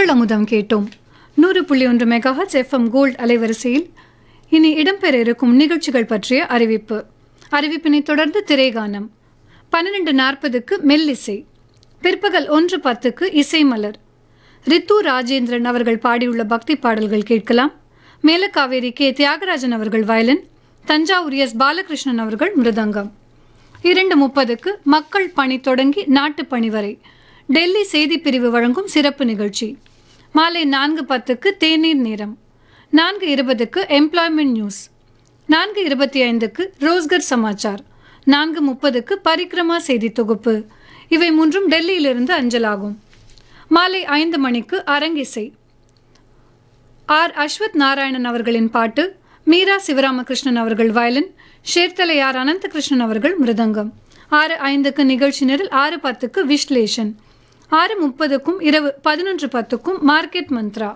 குரல் அமுதம் கேட்டோம். 100.1 மெகாஹெர்ட்ஸ் எஃப்எம் கோல்ட் அலைவரிசையில் இனி இடம்பெற இருக்கும் நிகழ்ச்சிகள் பற்றிய அறிவிப்பினை தொடர்ந்து திரைகானம். 12:40க்கு மெல்லிசை, பிற்பகல் 1:10க்கு இசைமலர். ரித்து ராஜேந்திரன் அவர்கள் பாடியுள்ள பக்தி பாடல்கள் கேட்கலாம். மேலக்காவேரி கே தியாகராஜன் அவர்கள் வயலின், தஞ்சாவூர் எஸ் பாலகிருஷ்ணன் அவர்கள் மிருதங்கம். 2:30க்கு மக்கள் பணி தொடங்கி நாட்டு பணி வரை டெல்லி செய்தி பிரிவு வழங்கும் சிறப்பு நிகழ்ச்சி. மாலை 4:10க்கு தேநீர் நேரம். 4:20க்கு எம்ப்ளாய்மெண்ட் நியூஸ். 4:25க்கு ரோஸ்கர் சமாச்சார். 4:30க்கு பரிக்ரமா செய்தி தொகுப்பு. இவை மூன்றும் டெல்லியிலிருந்து அஞ்சலாகும். மாலை 5 மணிக்கு அரங்கிசை. ஆர் அஸ்வத் நாராயணன் அவர்களின் பாட்டு, மீரா சிவராமகிருஷ்ணன் அவர்கள் வயலின், ஷேர்தலையார் அனந்தகிருஷ்ணன் அவர்கள் மிருதங்கம். 6:05க்கு நிகழ்ச்சி நிரல். 6:10க்கு விஸ்லேஷன். 6:30க்கும் இரவு 11:10க்கும் மார்க்கெட் மந்த்ரா.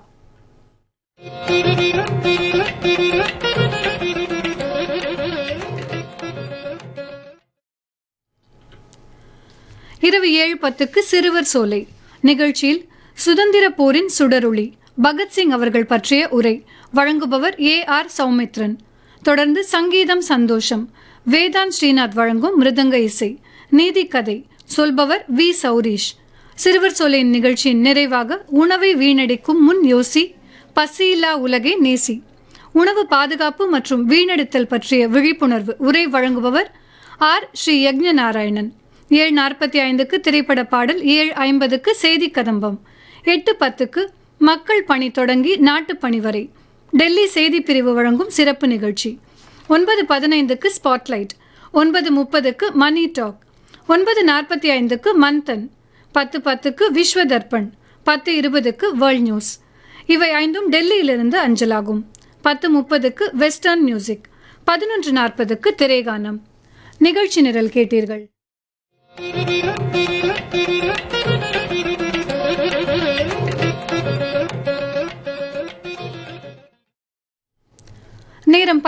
இரவு 7:10க்கு சிறுவர் சோலை நிகழ்ச்சியில் சுதந்திர போரின் சுடரொளி பகத்சிங் அவர்கள் பற்றிய உரை வழங்குபவர் ஏ.ஆர். சௌமித்ரன். தொடர்ந்து சங்கீதம் சந்தோஷம், வேதாந்த் ஸ்ரீநாத் வழங்கும் மிருதங்க இசை. நீதி கதை சொல்பவர் வி. சௌரீஷ். சிறுவர் சோலையின் நிகழ்ச்சியின் நிறைவாக உணவை வீணடிக்கும் முன் யோசி, பசியில்லா உலகை நேசி, உணவு பாதுகாப்பு மற்றும் வீணடித்தல் பற்றிய விழிப்புணர்வு உரை வழங்குபவர் ஆர். ஸ்ரீ யக்ஞ நாராயணன். 7:45க்கு திரைப்பட பாடல். 7:50க்கு செய்தி கதம்பம். 8:10க்கு மக்கள் பணி தொடங்கி நாட்டு பணி வரை டெல்லி செய்தி பிரிவு வழங்கும் சிறப்பு நிகழ்ச்சி. 9:15க்கு ஸ்பாட்லைட். 9:30க்கு மணி டாக். 9:45க்கு மந்தன். 10:10க்கு விஸ்வ தர்ப்பண். 10:20க்கு வேர்ல்ட் நியூஸ். இவை ஐந்தும் டெல்லியிலிருந்து அஞ்சலாகும். 10:30க்கு வெஸ்டர்ன் மியூசிக். 11:40க்கு திரைகானம். நிகழ்ச்சி நிரல் கேட்டீர்கள். நேரம்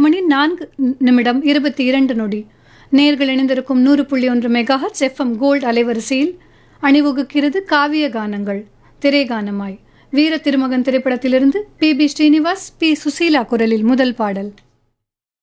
12:04:22. நேர்கள் இணைந்திருக்கும் 100.1 மெகாஹெர்ட்ஸ் எஃப்எம் கோல்ட் அலைவரிசையில் அணிவகுக்கிறது காவிய கானங்கள். திரைகானமாய் வீர திருமகன் திரைப்படத்திலிருந்து பி. ஸ்ரீனிவாஸ், பி. சுசீலா குரலில் முதல் பாடல்.